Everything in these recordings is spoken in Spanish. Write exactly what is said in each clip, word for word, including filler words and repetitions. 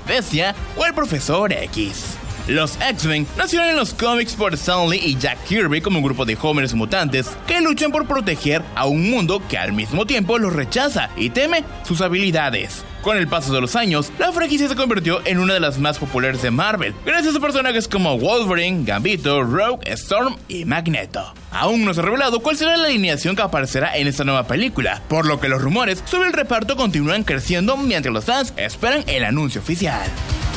Bestia o el Profesor X. Los X-Men nacieron en los cómics por Stan Lee y Jack Kirby como un grupo de jóvenes mutantes que luchan por proteger a un mundo que al mismo tiempo los rechaza y teme sus habilidades. Con el paso de los años, la franquicia se convirtió en una de las más populares de Marvel, gracias a personajes como Wolverine, Gambito, Rogue, Storm y Magneto. Aún no se ha revelado cuál será la alineación que aparecerá en esta nueva película, por lo que los rumores sobre el reparto continúan creciendo mientras los fans esperan el anuncio oficial.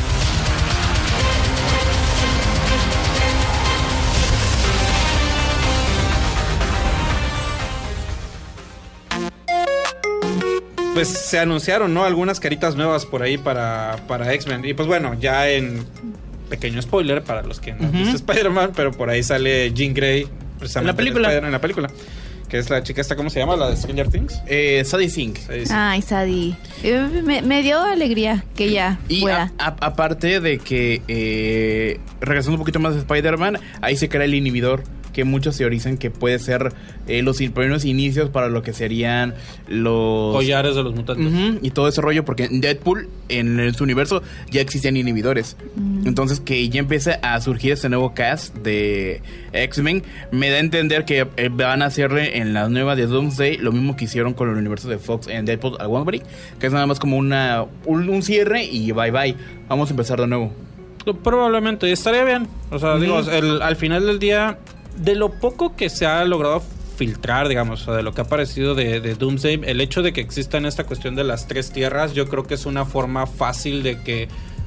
Pues se anunciaron, ¿no? Algunas caritas nuevas por ahí para, para X-Men. Y pues bueno, ya en pequeño spoiler para los que no han uh-huh. visto Spider-Man, pero por ahí sale Jean Grey. En la película. En la película. Que es la chica esta, ¿cómo se llama? La de Stranger Things. Eh, Sadie Sink. Sadie Sink. Ay, Sadie. Eh, me, me dio alegría que ella y fuera. A, a, aparte de que, eh, regresando un poquito más a Spider-Man, ahí se crea el inhibidor, que muchos teorizan que puede ser eh, los primeros inicios para lo que serían los collares de los mutantes. Uh-huh, y todo ese rollo, porque en Deadpool, en, en su universo, ya existían inhibidores. Uh-huh. Entonces, que ya empiece a surgir este nuevo cast de X-Men, me da a entender que eh, van a hacerle en la nueva de Doomsday lo mismo que hicieron con el universo de Fox en Deadpool a Wolverine, que es nada más como una un, un cierre y bye bye. Vamos a empezar de nuevo. Probablemente, estaría bien. O sea, uh-huh. digo, el, al final del día, de lo poco que se ha logrado filtrar, digamos, o sea, de lo que ha aparecido de, de Doomsday, el hecho de que exista en esta cuestión de las tres tierras, yo creo que es una forma fácil de que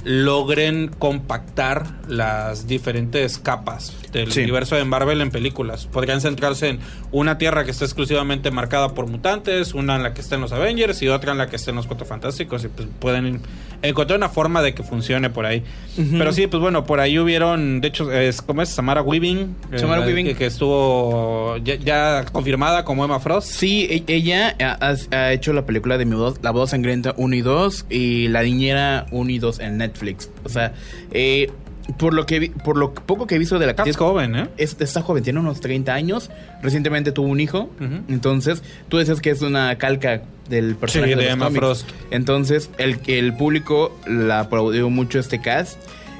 logren compactar las diferentes capas del sí. universo de Marvel en películas. Podrían centrarse en una tierra que está exclusivamente marcada por mutantes, una en la que está en los Avengers y otra en la que está en los Cuatro Fantásticos, y pues pueden encontrar una forma de que funcione por ahí. Uh-huh. Pero sí, pues bueno, por ahí hubieron, de hecho, es, ¿cómo es? Samara Weaving. Samara eh, Weaving. Que, que estuvo ya, ya confirmada como Emma Frost. Sí, ella ha, ha hecho la película de Mi Voz, La Voz Sangrienta uno y dos y La Niñera uno y dos en Netflix. O sea, eh, por lo que vi, por lo poco que he visto de la actriz, es joven, ¿eh? Es, está joven, tiene unos treinta años. Recientemente tuvo un hijo. Uh-huh. Entonces, tú decías que es una calca del personaje sí, de, de Emma Frost. Entonces, el, el público la aplaudió mucho este cast.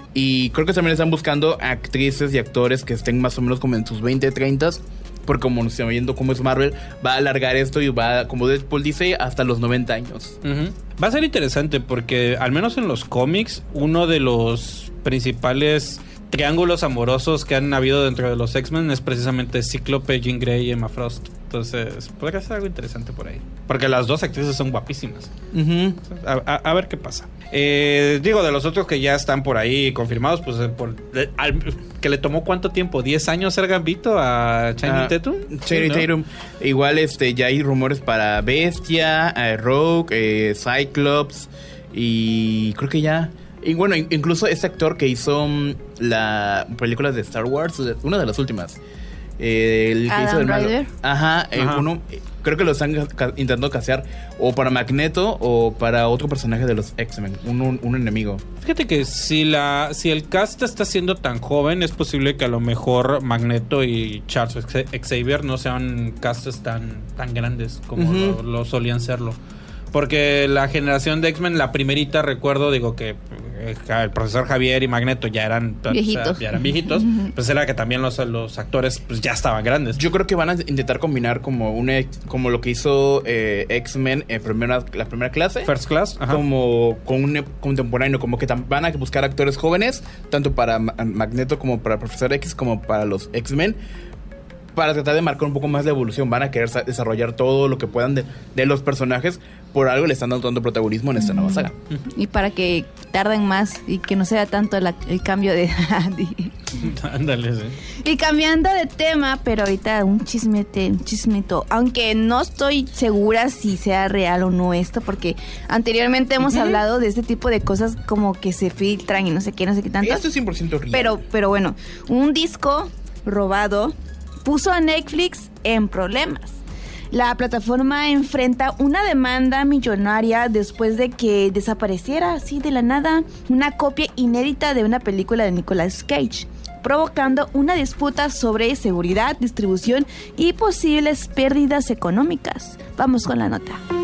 Y creo que también están buscando actrices y actores que estén más o menos como en sus veinte, treinta. Porque como nos estamos viendo cómo es Marvel, va a alargar esto y va, como Deadpool dice, hasta los noventa años. Uh-huh. Va a ser interesante porque, al menos en los cómics, uno de los principales triángulos amorosos que han habido dentro de los X-Men es precisamente Cíclope, Jean Grey y Emma Frost. Entonces, podría ser algo interesante por ahí. Porque las dos actrices son guapísimas. Uh-huh. A, a, a ver qué pasa. Eh, digo, de los otros que ya están por ahí confirmados, pues por, de, al, que le tomó ¿cuánto tiempo? ¿diez años ser Gambito a Channing uh, Tatum? Channing sí, Tatum. ¿No? Igual este, ya hay rumores para Bestia, uh, Rogue, eh, Cyclops y creo que ya... Y bueno, incluso este actor que hizo um, la película de Star Wars, una de las últimas. Eh, el que Adam hizo el malo. Driver. Ajá, eh, Ajá. uno, eh, creo que lo están ca- intentando castear o para Magneto o para otro personaje de los X-Men, un, un, un enemigo. Fíjate que si la si el cast está siendo tan joven, es posible que a lo mejor Magneto y Charles Xavier no sean castes tan, tan grandes como uh-huh. lo, lo solían serlo. Porque la generación de X-Men, la primerita, recuerdo, digo que eh, el profesor Javier y Magneto ya eran viejitos. O sea, ya eran viejitos, pues era que también los, los actores pues ya estaban grandes. Yo creo que van a intentar combinar como una como lo que hizo eh, X-Men en primera, la primera clase. First Class. Ajá. Como con un contemporáneo, como que tam- van a buscar actores jóvenes, tanto para Ma- Magneto como para Profesor X, como para los X-Men, para tratar de marcar un poco más la evolución. Van a querer sa- desarrollar todo lo que puedan de, de los personajes. Por algo le están dando protagonismo en esta mm. nueva saga. Y para que tarden más y que no sea tanto la, el cambio de Ándale, sí. Y cambiando de tema, pero ahorita un chismete, un chismito. Aunque no estoy segura si sea real o no esto, porque anteriormente hemos uh-huh. hablado de este tipo de cosas como que se filtran y no sé qué, no sé qué tanto. Esto es cien por ciento real. Pero, pero bueno, un disco robado puso a Netflix en problemas. La plataforma enfrenta una demanda millonaria después de que desapareciera así de la nada una copia inédita de una película de Nicolas Cage, provocando una disputa sobre seguridad, distribución y posibles pérdidas económicas. Vamos con la nota.